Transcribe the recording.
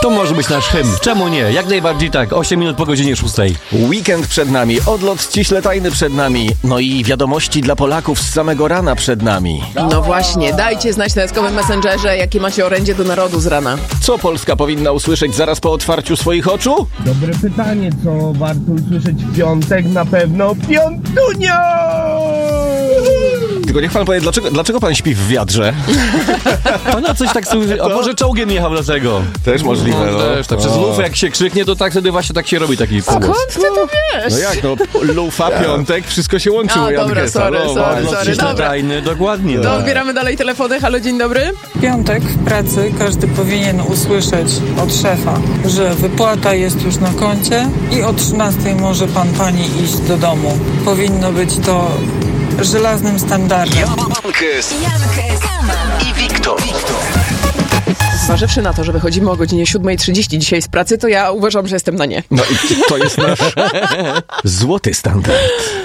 To może być nasz hymn. Czemu nie? Jak najbardziej tak. 8 minut po godzinie 6. Weekend przed nami, odlot ściśle tajny przed nami, no i wiadomości dla Polaków z samego rana przed nami. No właśnie, dajcie znać na eskowym Messengerze, jakie macie orędzie do narodu z rana. Co Polska powinna usłyszeć zaraz po otwarciu swoich oczu? Dobre pytanie, co warto usłyszeć w piątek? Na pewno piątunio! Tylko niech pan powie, dlaczego pan śpi w wiadrze? Pana coś tak słyszy, a może czołgiem jechał dlatego. Też możliwe, no. Też, tak przez lufę jak się krzyknie, to tak wtedy właśnie tak się robi taki pogłos. Skąd ty to wiesz? No jak, no, lufa, piątek, wszystko się łączy, A, mój dobra, Ankiesa. sorry. Ściśle Dobra. tajny, dokładnie. To odbieramy dalej telefony. Halo, dzień dobry. W piątek w pracy każdy powinien usłyszeć od szefa, że wypłata jest już na koncie i o 13 może pan, pani iść do domu. Powinno być to żelaznym standardem. Jankes i Wiktor. Zważywszy na to, że wychodzimy o godzinie 7:30 dzisiaj z pracy, to ja uważam, że jestem na nie. No i to jest nasz złoty standard.